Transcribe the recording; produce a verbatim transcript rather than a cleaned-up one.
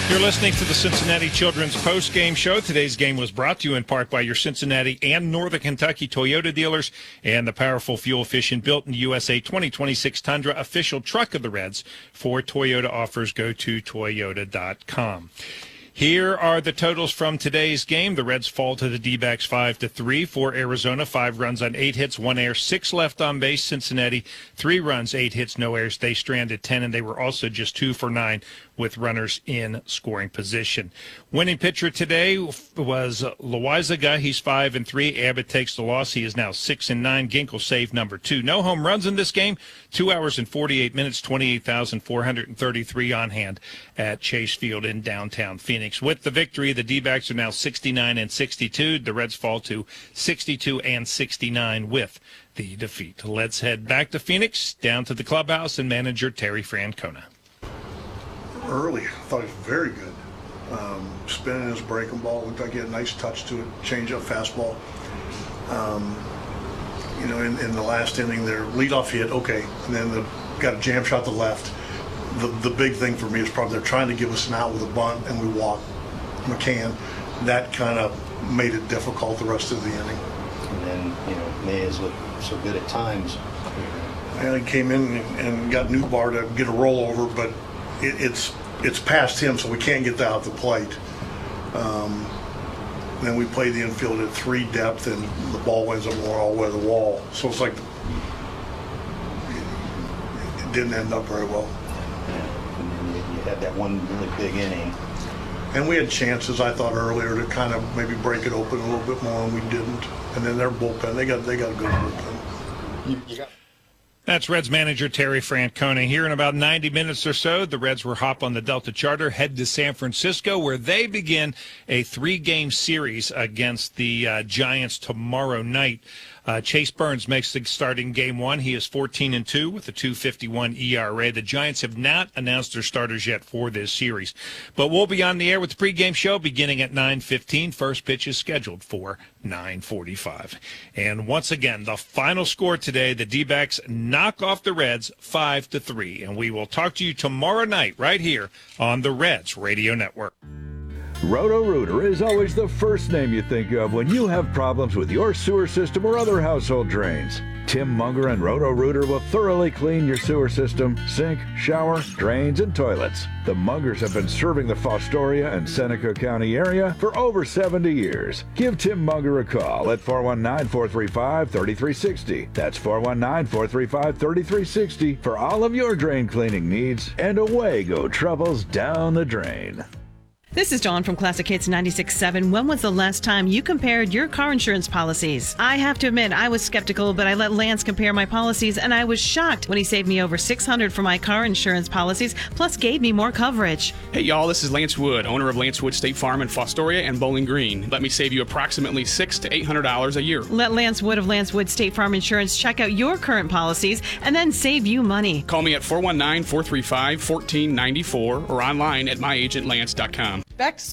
You're listening to the Cincinnati Children's Post-Game Show. Today's game was brought to you in part by your Cincinnati and Northern Kentucky Toyota dealers and the powerful, fuel-efficient, built in U S A twenty twenty-six Tundra, official truck of the Reds. For Toyota offers, go to toyota dot com. Here are the totals from today's game. The Reds fall to the D-backs five to three. For Arizona, five runs on eight hits, one error, six left on base. Cincinnati, three runs, eight hits, no errors. They stranded ten, and they were also just two for nine with runners in scoring position. Winning pitcher today was Loaizaga. He's five and three. Abbott takes the loss. He is now six and nine. Ginkel saved number two. No home runs in this game. Two hours and forty-eight minutes, twenty-eight thousand four hundred thirty-three on hand at Chase Field in downtown Phoenix. With the victory, the D-backs are now sixty-nine and sixty-two. The Reds fall to sixty-two and sixty-nine with the defeat. Let's head back to Phoenix, down to the clubhouse, and manager Terry Francona. Early, I thought he was very good. Um, spinning his breaking ball, looked like he had a nice touch to it, change-up fastball. Um, you know, in, in the last inning, their leadoff hit, okay, and then the, got a jam shot to left. The, the big thing for me is probably they're trying to give us an out with a bunt, and we walk McCann. That kind of made it difficult the rest of the inning. And then, you know, Mays looked so good at times. And he came in and, and got Newbar to get a rollover, but it, it's it's past him, so we can't get that out the plate. Um, then we play the infield at three depth, and the ball winds up more all the way to the wall. So it's like it didn't end up very well. And then you, you had that one really big inning. And we had chances, I thought, earlier to kind of maybe break it open a little bit more, and we didn't. And then their bullpen, they got they got a good bullpen. You, you got- That's Reds manager Terry Francona. Here in about ninety minutes or so, the Reds will hop on the Delta Charter, head to San Francisco, where they begin a three-game series against the uh, Giants tomorrow night. Uh, Chase Burns makes the start in game one. He is fourteen and two with a two fifty-one E R A. The Giants have not announced their starters yet for this series. But we'll be on the air with the pregame show beginning at nine fifteen. First pitch is scheduled for nine forty-five. And once again, the final score today, the D-backs knock off the Reds five to three. And we will talk to you tomorrow night right here on the Reds Radio Network. Roto-Rooter is always the first name you think of when you have problems with your sewer system or other household drains. Tim Munger and Roto-Rooter will thoroughly clean your sewer system, sink, shower, drains, and toilets. The Mungers have been serving the Fostoria and Seneca County area for over seventy years. Give Tim Munger a call at four one nine, four three five, three three six zero. That's four one nine, four three five, three three six zero for all of your drain cleaning needs, and away go troubles down the drain. This is Dawn from Classic Hits ninety-six point seven. When was the last time you compared your car insurance policies? I have to admit, I was skeptical, but I let Lance compare my policies, and I was shocked when he saved me over six hundred dollars for my car insurance policies, plus gave me more coverage. Hey, y'all, this is Lance Wood, owner of Lance Wood State Farm in Fostoria and Bowling Green. Let me save you approximately six hundred to eight hundred dollars a year. Let Lance Wood of Lance Wood State Farm Insurance check out your current policies and then save you money. Call me at four one nine, four three five, one four nine four or online at my agent lance dot com. Back to